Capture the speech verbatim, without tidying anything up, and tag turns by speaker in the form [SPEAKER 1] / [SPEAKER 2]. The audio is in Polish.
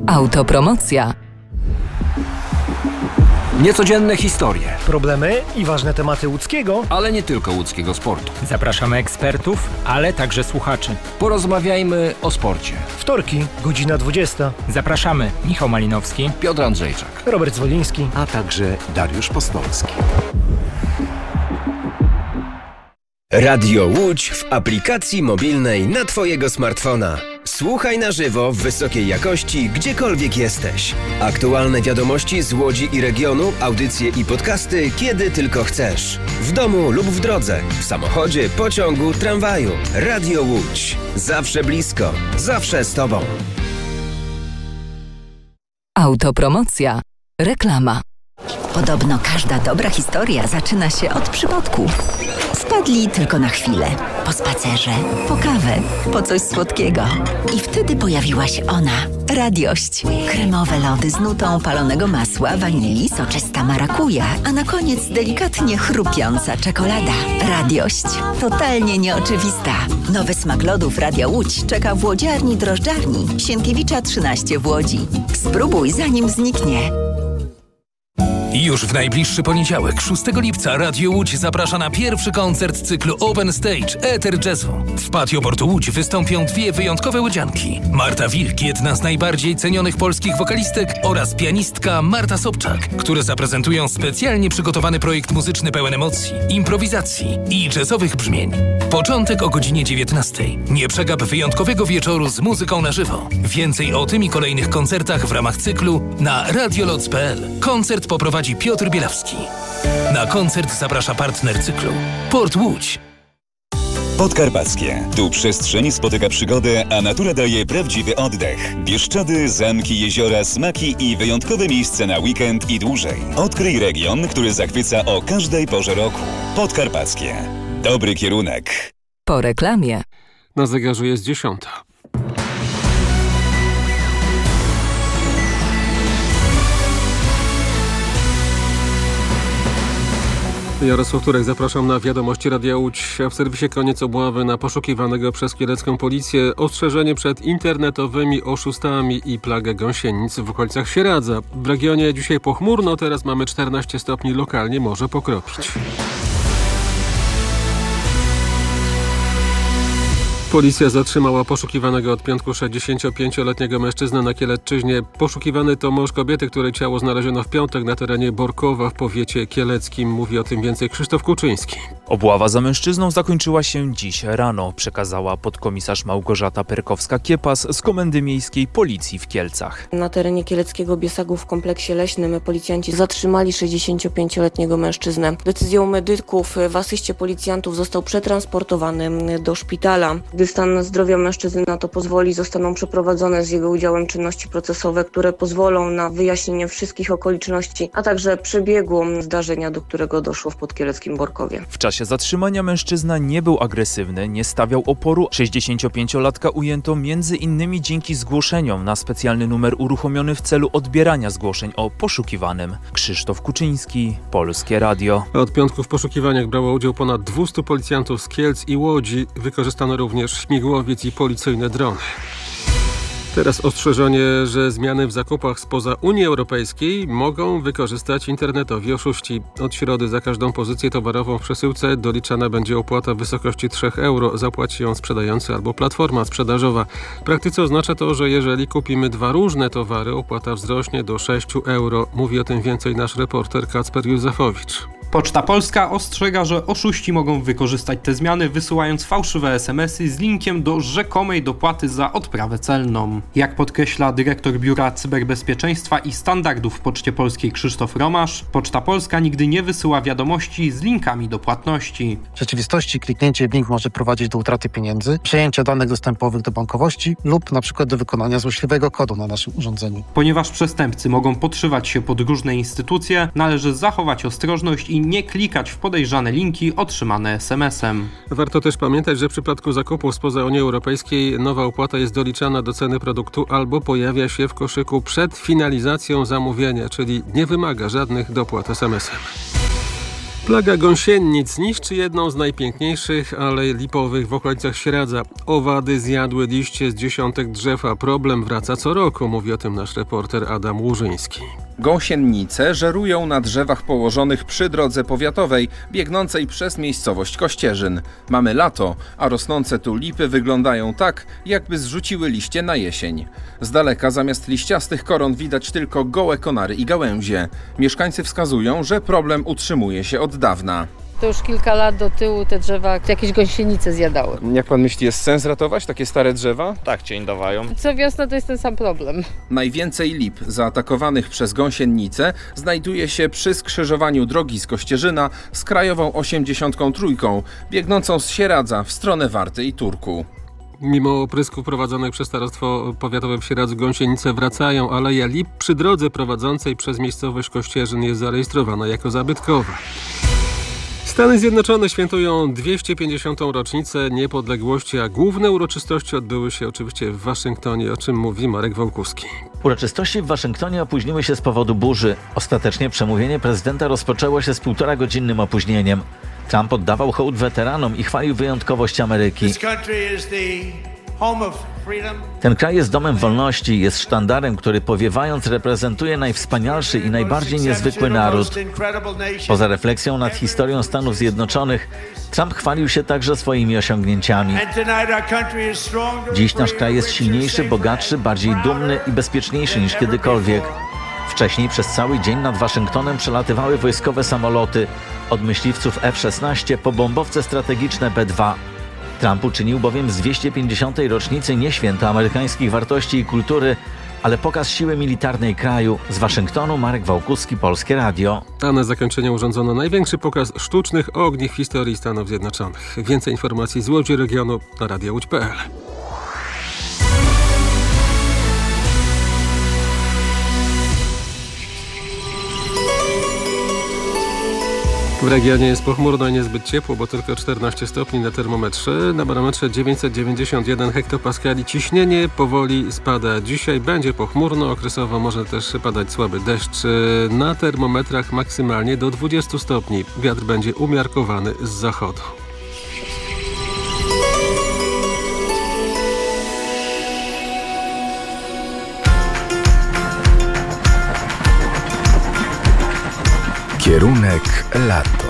[SPEAKER 1] Autopromocja.
[SPEAKER 2] Niecodzienne historie,
[SPEAKER 3] problemy i ważne tematy łódzkiego,
[SPEAKER 2] ale nie tylko łódzkiego sportu.
[SPEAKER 4] Zapraszamy ekspertów, ale także słuchaczy.
[SPEAKER 2] Porozmawiajmy o sporcie.
[SPEAKER 3] Wtorki, godzina dwudziesta.
[SPEAKER 4] Zapraszamy Michał Malinowski,
[SPEAKER 2] Piotr Andrzejczak,
[SPEAKER 3] Robert Zwoliński,
[SPEAKER 5] a także Dariusz Postolski.
[SPEAKER 6] Radio Łódź w aplikacji mobilnej na Twojego smartfona. Słuchaj na żywo w wysokiej jakości, gdziekolwiek jesteś. Aktualne wiadomości z Łodzi i regionu, audycje i podcasty, kiedy tylko chcesz. W domu lub w drodze, w samochodzie, pociągu, tramwaju. Radio Łódź. Zawsze blisko, zawsze z Tobą.
[SPEAKER 1] Autopromocja. Reklama.
[SPEAKER 7] Podobno każda dobra historia zaczyna się od przypadku. Wpadli tylko na chwilę, po spacerze, po kawę, po coś słodkiego. I wtedy pojawiła się ona, Radiość. Kremowe lody z nutą palonego masła, wanilii, soczysta marakuja, a na koniec delikatnie chrupiąca czekolada. Radiość. Totalnie nieoczywista. Nowy smak lodów Radia Łódź czeka w łodziarni drożdżarni Sienkiewicza trzynaście w Łodzi. Spróbuj zanim zniknie.
[SPEAKER 8] Już w najbliższy poniedziałek, szóstego lipca, Radio Łódź zaprasza na pierwszy koncert cyklu Open Stage Eter Jazzu. W patio Portu Łódź wystąpią dwie wyjątkowe łodzianki. Marta Wilk, jedna z najbardziej cenionych polskich wokalistek, oraz pianistka Marta Sobczak, które zaprezentują specjalnie przygotowany projekt muzyczny pełen emocji, improwizacji i jazzowych brzmień. Początek o godzinie dziewiętnastej. Nie przegap wyjątkowego wieczoru z muzyką na żywo. Więcej o tym i kolejnych koncertach w ramach cyklu na radioloc kropka p l. Koncert poprowadzi Piotr Bielawski. Na koncert zaprasza partner cyklu Port Łódź.
[SPEAKER 9] Podkarpackie. Tu przestrzeń spotyka przygodę, a natura daje prawdziwy oddech. Bieszczady, zamki, jeziora, smaki i wyjątkowe miejsce na weekend i dłużej. Odkryj region, który zachwyca o każdej porze roku. Podkarpackie. Dobry kierunek.
[SPEAKER 1] Po reklamie.
[SPEAKER 10] Na zegarze jest dziesiąta. Jarosław Turek, zapraszam na wiadomości Radia Łódź. W serwisie koniec obławy na poszukiwanego przez kielecką policję. Ostrzeżenie przed internetowymi oszustami i plagę gąsienic w okolicach Sieradza. W regionie dzisiaj pochmurno, teraz mamy czternaście stopni, lokalnie może pokropić. Policja zatrzymała poszukiwanego od piątku sześćdziesięciopięcioletniego mężczyznę na Kielecczyźnie. Poszukiwany to mąż kobiety, której ciało znaleziono w piątek na terenie Borkowa w powiecie kieleckim. Mówi o tym więcej Krzysztof Kuczyński.
[SPEAKER 11] Obława za mężczyzną zakończyła się dziś rano, przekazała podkomisarz Małgorzata Perkowska-Kiepas z Komendy Miejskiej Policji w Kielcach.
[SPEAKER 12] Na terenie Kieleckiego Biesagu w kompleksie leśnym policjanci zatrzymali sześćdziesięciopięcioletniego mężczyznę. Decyzją medyków w asyście policjantów został przetransportowany do szpitala. Gdy stan zdrowia mężczyzny na to pozwoli, zostaną przeprowadzone z jego udziałem czynności procesowe, które pozwolą na wyjaśnienie wszystkich okoliczności, a także przebiegu zdarzenia, do którego doszło w podkieleckim Borkowie.
[SPEAKER 11] W czasie zatrzymania mężczyzna nie był agresywny, nie stawiał oporu. sześćdziesięciopięciolatka ujęto między innymi dzięki zgłoszeniom na specjalny numer uruchomiony w celu odbierania zgłoszeń o poszukiwanym. Krzysztof Kuczyński, Polskie Radio.
[SPEAKER 10] Od piątku w poszukiwaniach brało udział ponad dwustu policjantów z Kielc i Łodzi. Wykorzystano również śmigłowiec i policyjne drony. Teraz ostrzeżenie, że zmiany w zakupach spoza Unii Europejskiej mogą wykorzystać internetowi oszuści. Od środy za każdą pozycję towarową w przesyłce doliczana będzie opłata w wysokości trzy euro. Zapłaci ją sprzedający albo platforma sprzedażowa. W praktyce oznacza to, że jeżeli kupimy dwa różne towary, opłata wzrośnie do sześć euro. Mówi o tym więcej nasz reporter Kacper Józefowicz.
[SPEAKER 13] Poczta Polska ostrzega, że oszuści mogą wykorzystać te zmiany, wysyłając fałszywe es em esy z linkiem do rzekomej dopłaty za odprawę celną. Jak podkreśla dyrektor Biura Cyberbezpieczeństwa i Standardów w Poczcie Polskiej Krzysztof Romasz, Poczta Polska nigdy nie wysyła wiadomości z linkami do płatności.
[SPEAKER 14] W rzeczywistości kliknięcie w link może prowadzić do utraty pieniędzy, przejęcia danych dostępowych do bankowości lub na przykład do wykonania złośliwego kodu na naszym urządzeniu.
[SPEAKER 13] Ponieważ przestępcy mogą podszywać się pod różne instytucje, należy zachować ostrożność i nie klikać w podejrzane linki otrzymane es em esem.
[SPEAKER 10] Warto też pamiętać, że w przypadku zakupów spoza Unii Europejskiej nowa opłata jest doliczana do ceny produktu albo pojawia się w koszyku przed finalizacją zamówienia, czyli nie wymaga żadnych dopłat es em esem. Plaga gąsienic niszczy jedną z najpiękniejszych alei lipowych w okolicach Śradza. Owady zjadły liście z dziesiątek drzew, a problem wraca co roku. Mówi o tym nasz reporter Adam Łużyński.
[SPEAKER 15] Gąsienice żerują na drzewach położonych przy drodze powiatowej, biegnącej przez miejscowość Kościerzyn. Mamy lato, a rosnące tu lipy wyglądają tak, jakby zrzuciły liście na jesień. Z daleka zamiast liściastych koron widać tylko gołe konary i gałęzie. Mieszkańcy wskazują, że problem utrzymuje się od dawna.
[SPEAKER 16] To już kilka lat do tyłu te drzewa jakieś gąsienice zjadały.
[SPEAKER 15] Jak pan myśli, jest sens ratować takie stare drzewa?
[SPEAKER 17] Tak, cień dawają.
[SPEAKER 16] Co wiosna to jest ten sam problem.
[SPEAKER 15] Najwięcej lip zaatakowanych przez gąsienice znajduje się przy skrzyżowaniu drogi z Kościerzyna z krajową osiemdziesiątką trzy, biegnącą z Sieradza w stronę Warty i Turku.
[SPEAKER 10] Mimo oprysków prowadzonych przez Starostwo Powiatowe w Sieradzu gąsienice wracają, aleja lip przy drodze prowadzącej przez miejscowość Kościerzyn jest zarejestrowana jako zabytkowa. Stany Zjednoczone świętują dwieście pięćdziesiątą rocznicę niepodległości, a główne uroczystości odbyły się oczywiście w Waszyngtonie, o czym mówi Marek Wałkuski.
[SPEAKER 18] Uroczystości w Waszyngtonie opóźniły się z powodu burzy. Ostatecznie przemówienie prezydenta rozpoczęło się z półtora godzinnym opóźnieniem. Trump oddawał hołd weteranom i chwalił wyjątkowość Ameryki. Ten kraj jest domem wolności, jest sztandarem, który powiewając reprezentuje najwspanialszy i najbardziej niezwykły naród. Poza refleksją nad historią Stanów Zjednoczonych, Trump chwalił się także swoimi osiągnięciami. Dziś nasz kraj jest silniejszy, bogatszy, bardziej dumny i bezpieczniejszy niż kiedykolwiek. Wcześniej przez cały dzień nad Waszyngtonem przelatywały wojskowe samoloty, od myśliwców F szesnaście po bombowce strategiczne B dwa. Trump uczynił bowiem z dwieście pięćdziesiątej rocznicy nie święto amerykańskich wartości i kultury, ale pokaz siły militarnej kraju. Z Waszyngtonu Marek Wałkuski, Polskie Radio.
[SPEAKER 10] A na zakończenie urządzono największy pokaz sztucznych ogni w historii Stanów Zjednoczonych. Więcej informacji z Łodzi regionu na radio łódź kropka pe el. W regionie jest pochmurno i niezbyt ciepło, bo tylko czternaście stopni na termometrze. Na barometrze dziewięćset dziewięćdziesiąt jeden hektopaskali. Ciśnienie powoli spada. Dzisiaj będzie pochmurno, okresowo może też padać słaby deszcz. Na termometrach maksymalnie do dwudziestu stopni. Wiatr będzie umiarkowany z zachodu.
[SPEAKER 5] Kierunek lato.